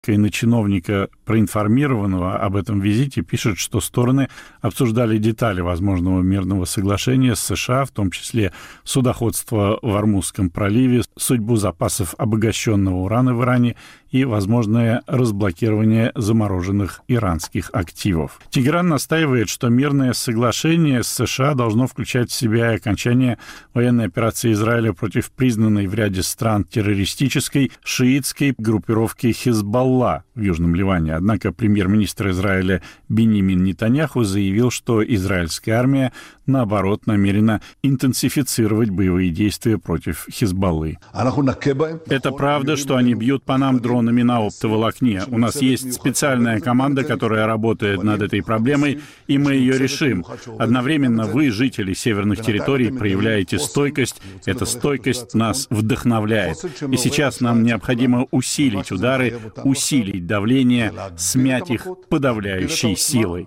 и на чиновника, проинформированного об этом визите, пишет, что стороны обсуждали детали возможного мирного соглашения с США, в том числе судоходство в Ормузском проливе, судьбу запасов обогащенного урана в Иране и возможное разблокирование замороженных иранских активов. Тегеран настаивает, что мирное соглашение с США должно включать в себя окончание военной операции Израиля против признанной в ряде стран террористической шиитской группировки Хизбалла в Южном Ливане. Однако премьер-министр Израиля Биньямин Нетаньяху заявил, что израильская армия, наоборот, намерена интенсифицировать боевые действия против Хизбаллы. Это правда, что они бьют по нам дронами на оптоволокне. У нас есть специальная команда, которая работает над этой проблемой, и мы ее решим. Одновременно вы, жители северных территорий, проявляете стойкость. Эта стойкость нас вдохновляет. И сейчас нам необходимо усилить удары, усилить давление, смять их подавляющей силой.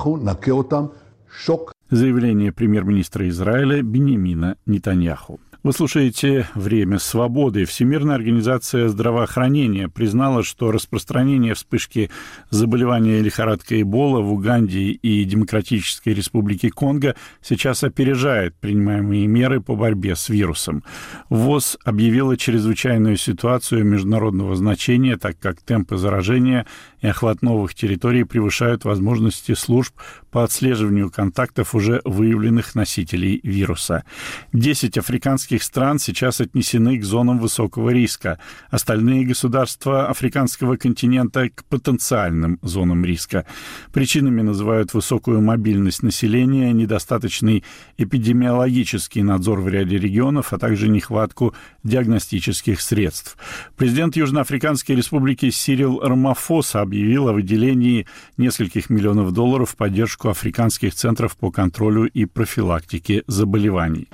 Заявление премьер-министра Израиля Биньямина Нетаньяху. Вы слушаете «Время свободы». Всемирная организация здравоохранения признала, что распространение вспышки заболевания лихорадкой Эбола в Уганде и Демократической Республике Конго сейчас опережает принимаемые меры по борьбе с вирусом. ВОЗ объявила чрезвычайную ситуацию международного значения, так как темпы заражения и охват новых территорий превышают возможности служб по отслеживанию контактов уже выявленных носителей вируса. 10 африканских стран сейчас отнесены к зонам высокого риска. Остальные государства африканского континента к потенциальным зонам риска. Причинами называют высокую мобильность населения, недостаточный эпидемиологический надзор в ряде регионов, а также нехватку диагностических средств. Президент Южноафриканской республики Сирил Рамафоса объявил о выделении нескольких миллионов долларов в поддержку африканских центров по контролю и профилактике заболеваний.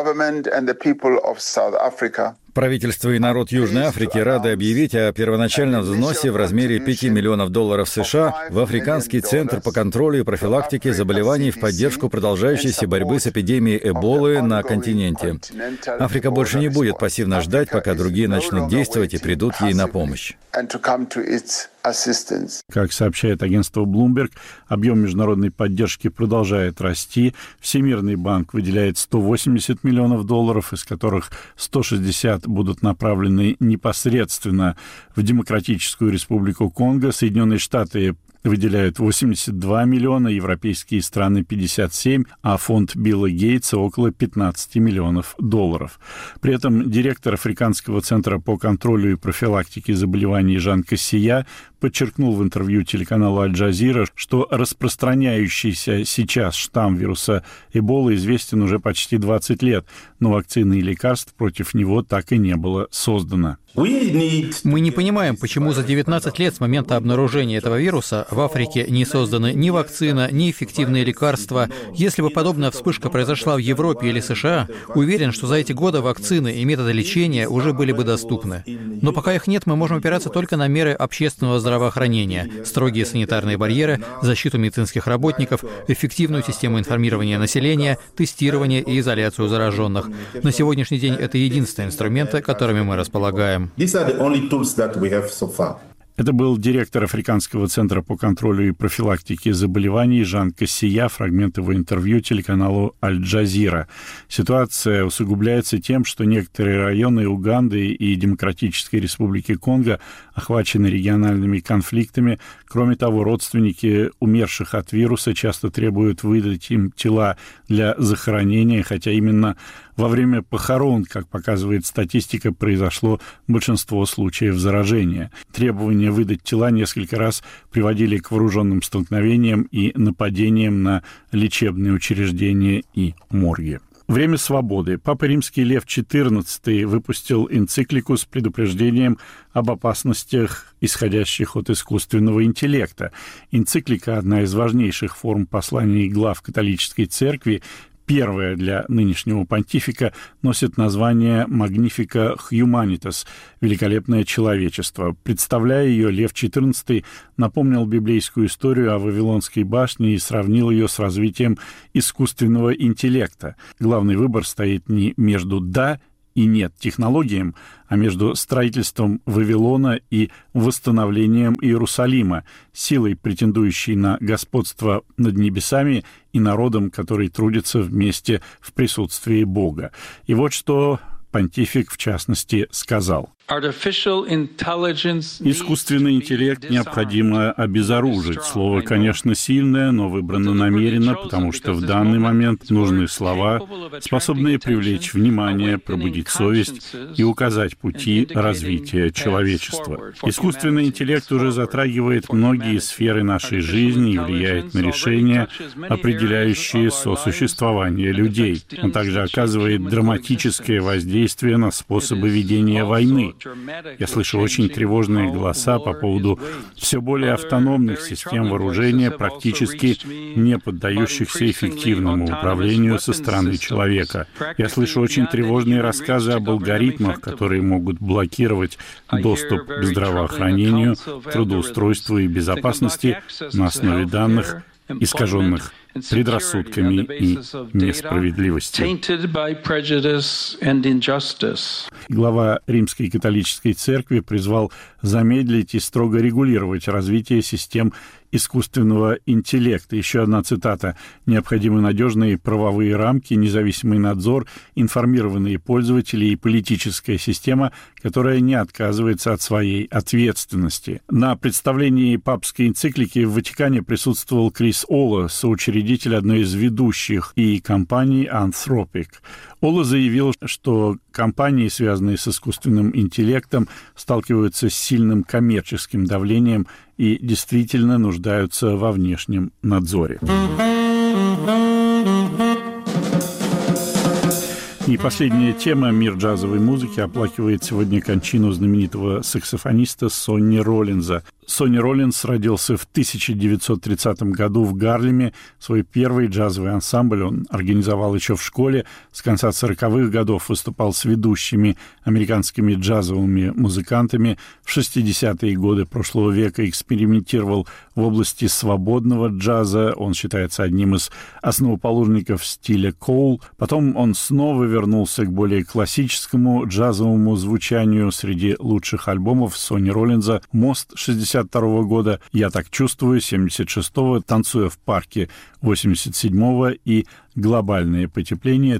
Правительство и народ Южной Африки рады объявить о первоначальном взносе в размере $5 миллионов США в Африканский центр по контролю и профилактике заболеваний в поддержку продолжающейся борьбы с эпидемией Эболы на континенте. Африка больше не будет пассивно ждать, пока другие начнут действовать и придут ей на помощь. Как сообщает агентство Bloomberg, объем международной поддержки продолжает расти. Всемирный банк выделяет $180 миллионов, из которых 160 будут направлены непосредственно в Демократическую Республику Конго. Соединенные Штаты выделяют 82 миллиона, европейские страны 57, а фонд Билла Гейтса около $15 миллионов. При этом директор Африканского центра по контролю и профилактике заболеваний Жан Кассия подчеркнул в интервью телеканалу Аль-Джазира, что распространяющийся сейчас штамм вируса Эбола известен уже почти 20 лет, но вакцины и лекарств против него так и не было создано. Мы не понимаем, почему за 19 лет с момента обнаружения этого вируса в Африке не созданы ни вакцина, ни эффективные лекарства. Если бы подобная вспышка произошла в Европе или США, уверен, что за эти годы вакцины и методы лечения уже были бы доступны. Но пока их нет, мы можем опираться только на меры общественного здравоохранения, строгие санитарные барьеры, защиту медицинских работников, эффективную систему информирования населения, тестирование и изоляцию зараженных. На сегодняшний день это единственные инструменты, которыми мы располагаем. Это был директор Африканского центра по контролю и профилактике заболеваний Жан Кассия, фрагмент его интервью телеканалу Аль-Джазира. Ситуация усугубляется тем, что некоторые районы Уганды и Демократической Республики Конго охвачены региональными конфликтами. Кроме того, родственники умерших от вируса часто требуют выдать им тела для захоронения, хотя именно во время похорон, как показывает статистика, произошло большинство случаев заражения. Требования выдать тела несколько раз приводили к вооруженным столкновениям и нападениям на лечебные учреждения и морги. Время свободы. Папа Римский Лев XIV выпустил энциклику с предупреждением об опасностях, исходящих от искусственного интеллекта. Энциклика – одна из важнейших форм посланий глав католической церкви. Первая для нынешнего понтифика носит название «Magnifica Humanitas» – «Великолепное человечество». Представляя ее, Лев XIV напомнил библейскую историю о Вавилонской башне и сравнил ее с развитием искусственного интеллекта. Главный выбор стоит не между «да» и нет технологиям, а между строительством Вавилона и восстановлением Иерусалима, силой, претендующей на господство над небесами, и народом, который трудится вместе в присутствии Бога. И вот что понтифик, в частности, сказал. Искусственный интеллект необходимо обезоружить. Слово, конечно, сильное, но выбрано намеренно, потому что в данный момент нужны слова, способные привлечь внимание, пробудить совесть и указать пути развития человечества. Искусственный интеллект уже затрагивает многие сферы нашей жизни и влияет на решения, определяющие сосуществование людей. Он также оказывает драматическое воздействие на способы ведения войны. Я слышу очень тревожные голоса по поводу все более автономных систем вооружения, практически не поддающихся эффективному управлению со стороны человека. Я слышу очень тревожные рассказы об алгоритмах, которые могут блокировать доступ к здравоохранению, трудоустройству и безопасности на основе данных, искаженных предрассудками и несправедливостью. Глава Римской католической церкви призвал замедлить и строго регулировать развитие систем искусственного интеллекта. Еще одна цитата. «Необходимы надежные правовые рамки, независимый надзор, информированные пользователи и политическая система, которая не отказывается от своей ответственности». На представлении папской энциклики в Ватикане присутствовал Крис Олла, соучредитель одной из ведущих компаний Anthropic. Олла заявил, что компании, связанные с искусственным интеллектом, сталкиваются с сильным коммерческим давлением и действительно нуждаются во внешнем надзоре. И последняя тема. Мир джазовой музыки оплакивает сегодня кончину знаменитого саксофониста Сонни Роллинза. Сонни Роллинз родился в 1930 году в Гарлеме. Свой первый джазовый ансамбль он организовал еще в школе. С конца 40-х годов выступал с ведущими американскими джазовыми музыкантами. В 60-е годы прошлого века экспериментировал в области свободного джаза. Он считается одним из основоположников стиля коул. Потом он снова вернулся к более классическому джазовому звучанию. Среди лучших альбомов Сонни Роллинза «Мост» 62 года, «Я так чувствую» 76-го, «Танцуя в парке» 87-го и «Глобальное потепление»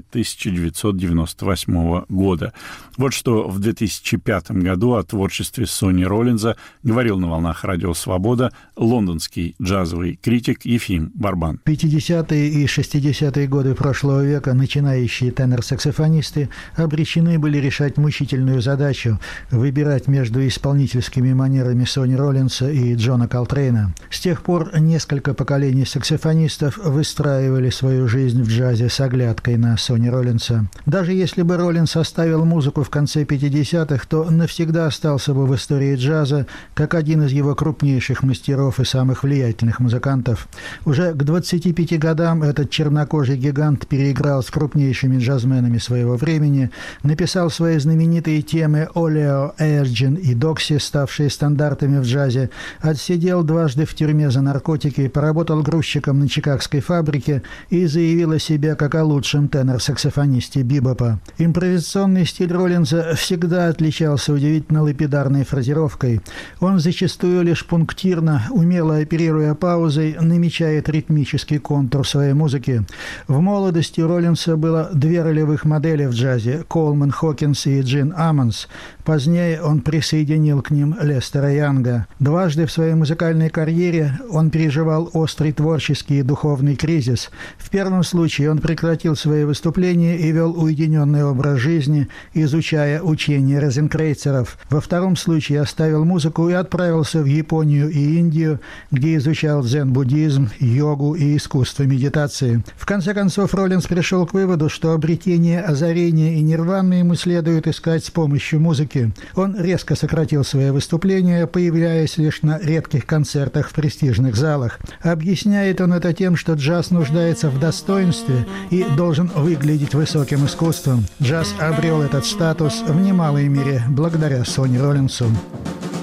1998 года. Вот что в 2005 году о творчестве Сонни Роллинза говорил на волнах Радио Свобода лондонский джазовый критик Ефим Барбан. 50-е и 60-е годы прошлого века начинающие тенор-саксофонисты обречены были решать мучительную задачу – выбирать между исполнительскими манерами Сонни Роллинза и Джона Колтрейна. С тех пор несколько поколений саксофонистов выстраивали свою жизнь в джазе с оглядкой на Сонни Роллинза. Даже если бы Роллинз оставил музыку в конце 50-х, то навсегда остался бы в истории джаза как один из его крупнейших мастеров и самых влиятельных музыкантов. Уже к 25 годам этот чернокожий гигант переиграл с крупнейшими джазменами своего времени, написал свои знаменитые темы «Олео», «Эрджин» и «Докси», ставшие стандартами в джазе, отсидел дважды в тюрьме за наркотики, поработал грузчиком на чикагской фабрике и заявил о себе как о лучшем тенор-саксофонисте бибопа. Импровизационный стиль Роллинза всегда отличался удивительно лапидарной фразировкой. Он зачастую лишь пунктирно, умело оперируя паузой, намечает ритмический контур своей музыки. В молодости у Роллинза было две ролевых модели в джазе – Колман Хокинс и Джин Аммонс. Позднее он присоединил к ним Лестера Янга. Дважды в своей музыкальной карьере он переживал острый творческий и духовный кризис. В первом случае он прекратил свои выступления и вел уединенный образ жизни, изучая учения розенкрейцеров. Во втором случае оставил музыку и отправился в Японию и Индию, где изучал дзен-буддизм, йогу и искусство медитации. В конце концов, Роллинз пришел к выводу, что обретение озарения и нирваны ему следует искать с помощью музыки. Он резко сократил свои выступления, появляясь лишь на редких концертах в престижных залах. Объясняет он это тем, что джаз нуждается в достоинстве и должен выглядеть высоким искусством. Джаз обрел этот статус в немалой мере благодаря Сонни Роллинзу.